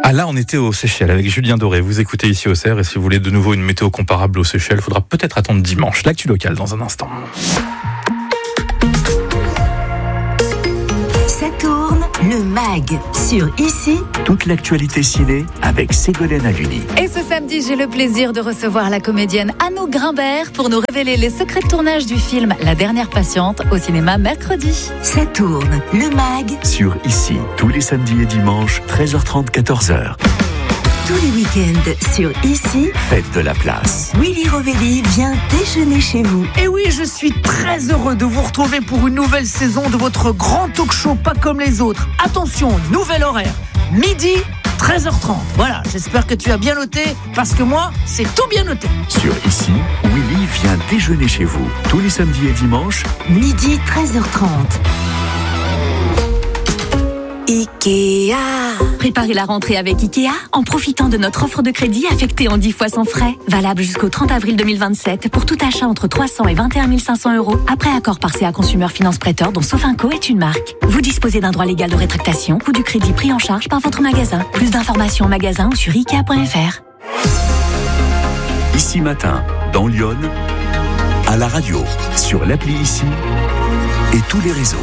Ah là, on était aux Seychelles avec Julien Doré. Vous écoutez ici au CER et si vous voulez de nouveau une météo comparable aux Seychelles, il faudra peut-être attendre dimanche. L'actu locale dans un instant. Ça tourne, le MAG sur Ici. Toute l'actualité ciné avec Ségolène Haluni. Et ce samedi, j'ai le plaisir de recevoir la comédienne Anouk Grimbert pour nous révéler les secrets de tournage du film La Dernière Patiente au cinéma mercredi. Ça tourne, le MAG Sur Ici, tous les samedis et dimanches, 13h30, 14h. tous les week-ends sur Ici. Faites de la place. Willy Rovelli vient déjeuner chez vous. Et oui, je suis très heureux de vous retrouver pour une nouvelle saison de votre grand talk show pas comme les autres. Attention, nouvel horaire, midi 13h30. Voilà, j'espère que tu as bien noté, parce que moi, c'est tout bien noté. Sur Ici, Willy vient déjeuner chez vous. Tous les samedis et dimanches, Midi 13h30. Ikea. Préparez la rentrée avec Ikea en profitant de notre offre de crédit affectée en 10 fois sans frais. Valable jusqu'au 30 avril 2027 pour tout achat entre 300 et 21 500 €. Après accord par CA Consumer Finance Prêteur dont Sofinco est une marque. Vous disposez d'un droit légal de rétractation ou du crédit pris en charge par votre magasin. Plus d'informations en magasin ou sur Ikea.fr. Ici Matin, dans Lyon, à la radio, sur l'appli Ici et tous les réseaux.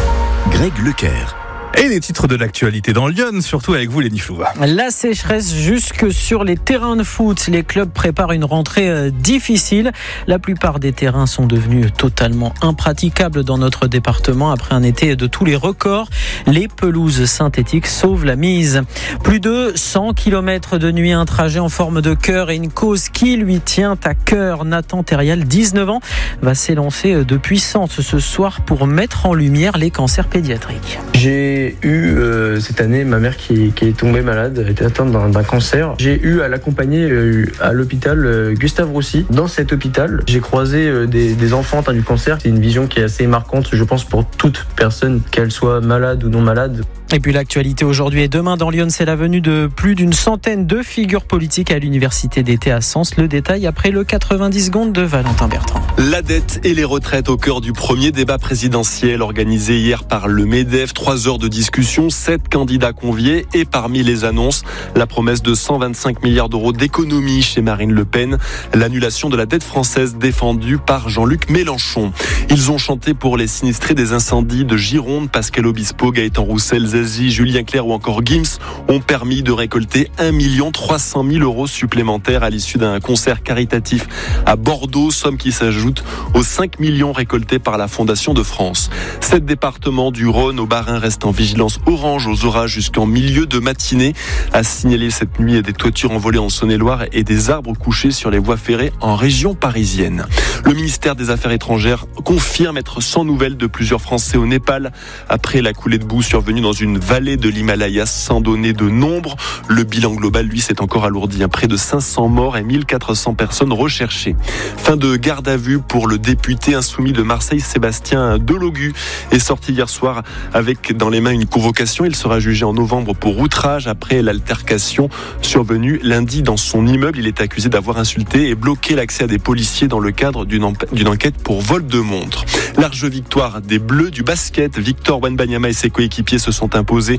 Greg Lecaire. Et les titres de l'actualité dans Lyon, surtout avec vous, Léni Chlouva. La sécheresse jusque sur les terrains de foot. Les clubs préparent une rentrée difficile. La plupart des terrains sont devenus totalement impraticables dans notre département après un été de tous les records. Les pelouses synthétiques sauvent la mise. Plus de 100 km de nuit, un trajet en forme de cœur et une cause qui lui tient à cœur. Nathan Thérial, 19 ans, va s'élancer de puissance ce soir pour mettre en lumière les cancers pédiatriques. J'ai eu cette année ma mère qui est tombée malade, elle était atteinte d'un cancer. J'ai eu à l'accompagner à l'hôpital Gustave Roussy. Dans cet hôpital, j'ai croisé des enfants atteints du cancer. C'est une vision qui est assez marquante, je pense, pour toute personne, qu'elle soit malade ou non malade. Et puis l'actualité aujourd'hui et demain dans Lyon, c'est la venue de plus d'une centaine de figures politiques à l'université d'été à Sens. Le détail après le 90 secondes de Valentin Bertrand. La dette et les retraites au cœur du premier débat présidentiel organisé hier par le MEDEF. 3 heures de discussion, 7 candidats conviés et parmi les annonces, la promesse de 125 milliards d'euros d'économie chez Marine Le Pen, l'annulation de la dette française défendue par Jean-Luc Mélenchon. Ils ont chanté pour les sinistrés des incendies de Gironde. Pascal Obispo, Gaëtan Roussel, Zazie, Julien Clerc ou encore Gims ont permis de récolter 1 300 000 € supplémentaires à l'issue d'un concert caritatif à Bordeaux, somme qui s'ajoute aux 5 millions récoltés par la Fondation de France. 7 départements du Rhône au Bas-Rhin restent en vigilance orange aux orages jusqu'en milieu de matinée. À signaler cette nuit des toitures envolées en Saône-et-Loire et des arbres couchés sur les voies ferrées en région parisienne. Le ministère des Affaires étrangères confirme être sans nouvelles de plusieurs Français au Népal après la coulée de boue survenue dans une vallée de l'Himalaya sans donner de nombre. Le bilan global, lui, s'est encore alourdi. Près de 500 morts et 1400 personnes recherchées. Fin de garde à vue pour le député insoumis de Marseille, Sébastien Delogu, est sorti hier soir avec dans les mains une convocation. Il sera jugé en novembre pour outrage après l'altercation survenue lundi dans son immeuble. Il est accusé d'avoir insulté et bloqué l'accès à des policiers dans le cadre d'une enquête pour vol de montre. Large victoire des Bleus du basket. Victor Wembanyama et ses coéquipiers se sont imposés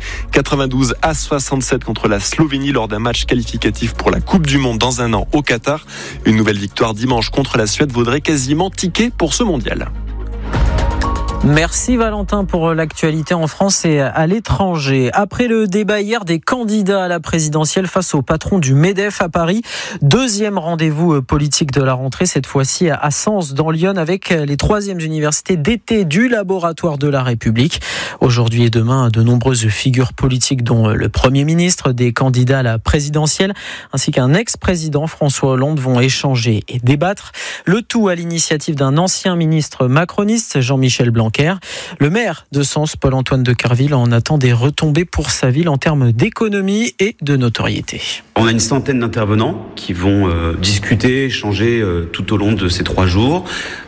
92-67 contre la Slovénie lors d'un match qualificatif pour la Coupe du Monde dans un an au Qatar. Une nouvelle victoire dimanche contre la Suède vaudrait quasiment ticket pour ce mondial. Merci Valentin pour l'actualité en France et à l'étranger. Après le débat hier des candidats à la présidentielle face au patron du MEDEF à Paris, deuxième rendez-vous politique de la rentrée, cette fois-ci à Sens dans Lyon avec les 3e universités d'été du laboratoire de la République. Aujourd'hui et demain, de nombreuses figures politiques dont le Premier ministre, des candidats à la présidentielle ainsi qu'un ex-président François Hollande vont échanger et débattre. Le tout à l'initiative d'un ancien ministre macroniste, Jean-Michel Blanquer. Le maire de Sens, Paul-Antoine de Carville, en attend des retombées pour sa ville en termes d'économie et de notoriété. On a une centaine d'intervenants qui vont discuter, échanger tout au long de ces 3 jours.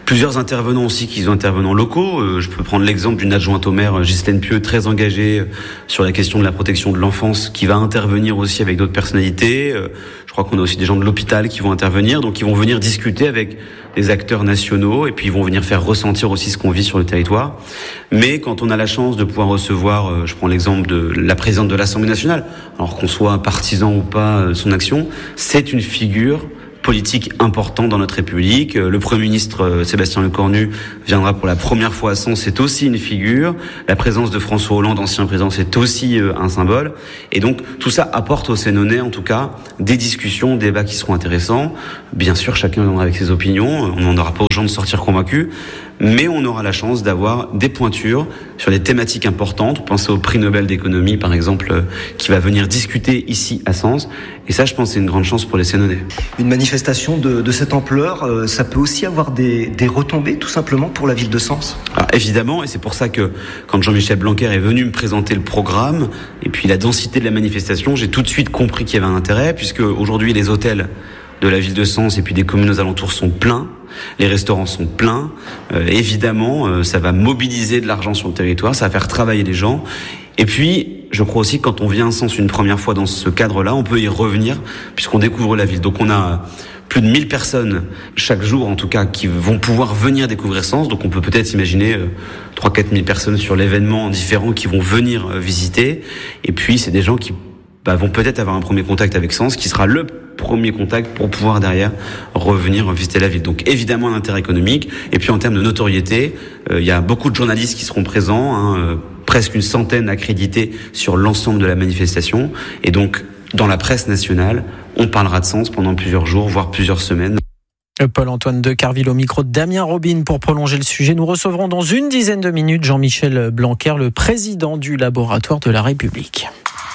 Plusieurs intervenants aussi qui sont intervenants locaux. Je peux prendre l'exemple d'une adjointe au maire, Ghislaine Pieux, très engagée sur la question de la protection de l'enfance, qui va intervenir aussi avec d'autres personnalités. Je crois qu'on a aussi des gens de l'hôpital qui vont intervenir, donc ils vont venir discuter avec des acteurs nationaux et puis ils vont venir faire ressentir aussi ce qu'on vit sur le territoire. Mais quand on a la chance de pouvoir recevoir, je prends l'exemple de la présidente de l'Assemblée nationale, alors qu'on soit partisan ou pas de son action, c'est une figure politique important dans notre République. Le Premier ministre Sébastien Lecornu viendra pour la première fois à Sens, c'est aussi une figure. La présence de François Hollande, ancien président, c'est aussi un symbole. Et donc tout ça apporte aux Sénonais, en tout cas, des discussions, des débats qui seront intéressants. Bien sûr, chacun viendra avec ses opinions. On n'en aura pas aux gens de sortir convaincus. Mais on aura la chance d'avoir des pointures sur des thématiques importantes. Pensez au prix Nobel d'économie, par exemple, qui va venir discuter ici à Sens. Et ça, je pense, c'est une grande chance pour les Sénonais. Une manifestation de cette ampleur, ça peut aussi avoir des retombées, tout simplement, pour la ville de Sens. Alors, évidemment, et c'est pour ça que quand Jean-Michel Blanquer est venu me présenter le programme, et puis la densité de la manifestation, j'ai tout de suite compris qu'il y avait un intérêt, puisque aujourd'hui, les hôtels de la ville de Sens et puis des communes aux alentours sont pleins. Les restaurants sont pleins. Évidemment, ça va mobiliser de l'argent sur le territoire, ça va faire travailler les gens. Et puis, je crois aussi que quand on vient à Sens une première fois dans ce cadre-là, on peut y revenir puisqu'on découvre la ville. Donc on a plus de 1000 personnes chaque jour, en tout cas, qui vont pouvoir venir découvrir Sens. Donc on peut peut-être imaginer 3-4 000 personnes sur l'événement différent qui vont venir visiter. Et puis, c'est des gens qui vont peut-être avoir un premier contact avec Sens, qui sera le premier contact pour pouvoir derrière revenir visiter la ville. Donc évidemment un intérêt économique, et puis en termes de notoriété, il y a beaucoup de journalistes qui seront présents, presque une centaine accrédités sur l'ensemble de la manifestation, et donc dans la presse nationale, on parlera de Sens pendant plusieurs jours, voire plusieurs semaines. Paul-Antoine de Carville au micro de Damien Robine. Pour prolonger le sujet, nous recevrons dans une dizaine de minutes Jean-Michel Blanquer, le président du Laboratoire de la République.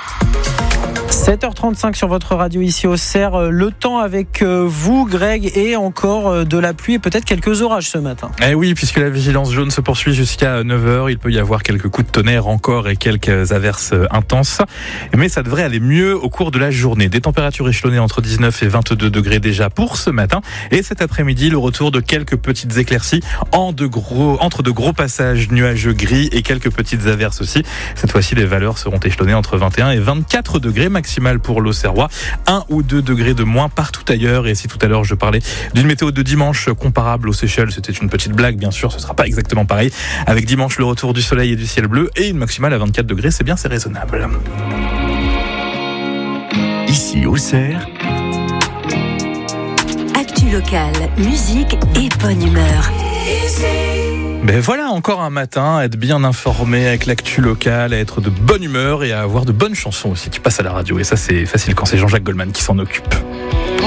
7h35 sur votre radio ici au Cerf. Le temps avec vous, Greg, et encore de la pluie et peut-être quelques orages ce matin. Eh oui, puisque la vigilance jaune se poursuit jusqu'à 9h. Il peut y avoir quelques coups de tonnerre encore et quelques averses intenses. Mais ça devrait aller mieux au cours de la journée. Des températures échelonnées entre 19 et 22 degrés déjà pour ce matin. Et cet après-midi, le retour de quelques petites éclaircies entre de gros passages nuageux gris et quelques petites averses aussi. Cette fois-ci, les valeurs seront échelonnées entre 21 et 24 degrés maximum pour l'Auxerrois, 1 ou 2 degrés de moins partout ailleurs. Et si tout à l'heure je parlais d'une météo de dimanche comparable aux Seychelles, c'était une petite blague, bien sûr, ce sera pas exactement pareil. Avec dimanche le retour du soleil et du ciel bleu et une maximale à 24 degrés, c'est raisonnable. Ici au Cerf, Actu locale, musique et bonne humeur. Ben voilà, encore un matin, à être bien informé avec l'actu locale, à être de bonne humeur et à avoir de bonnes chansons aussi qui passent à la radio. Et ça, c'est facile quand c'est Jean-Jacques Goldman qui s'en occupe.